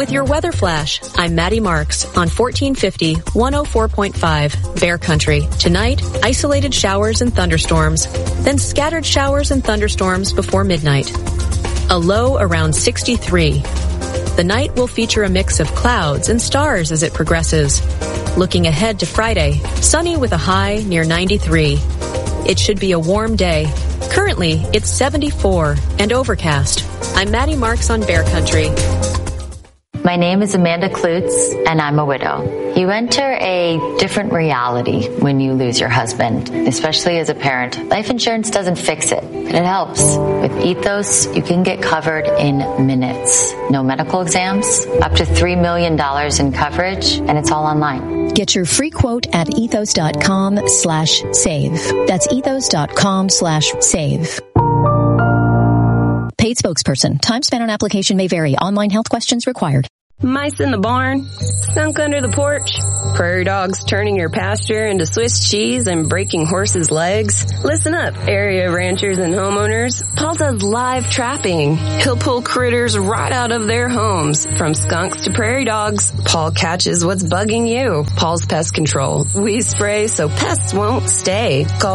With your weather flash, I'm Maddie Marks on 1450 104.5 Bear Country. Tonight, isolated showers and thunderstorms, then scattered showers and thunderstorms before midnight. A low around 63. The night will feature a mix of clouds and stars as it progresses. Looking ahead to Friday, sunny with a high near 93. It should be a warm day. Currently, it's 74 and overcast. I'm Maddie Marks on Bear Country. My name is Amanda Klutz, and I'm a widow. You enter a different reality when you lose your husband, especially as a parent. Life insurance doesn't fix it, but it helps. With Ethos, you can get covered in minutes. No medical exams, up to $3 million in coverage, and it's all online. Get your free quote at ethos.com/save. That's ethos.com/save. Paid spokesperson. Time spent on application may vary. Online health questions required. Mice in the barn, skunk under the porch, prairie dogs turning your pasture into Swiss cheese and breaking horses' legs. Listen up, area ranchers and homeowners. Paul does live trapping. He'll pull critters right out of their homes, from skunks to prairie dogs. Paul catches what's bugging you. Paul's Pest Control. We spray so pests won't stay. Call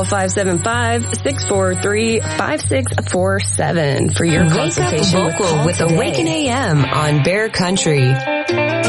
575-643-5647 for your consultation with Awaken AM on Bear Country.